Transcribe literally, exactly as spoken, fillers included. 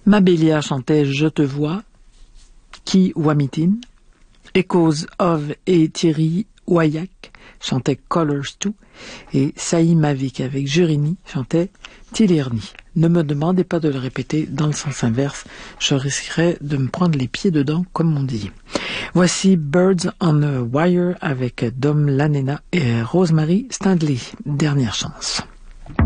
Mabélia chantait Je te vois, Ki Wamitin. Echoes of et Thierry Waillac chantaient Colors two. Et Saï Mavik avec Jurini chantait Tilirni. Ne me demandez pas de le répéter dans le sens inverse, je risquerais de me prendre les pieds dedans, comme on dit. Voici Birds on a Wire avec Dom Lanena et Rosemary Stanley. Dernière chance.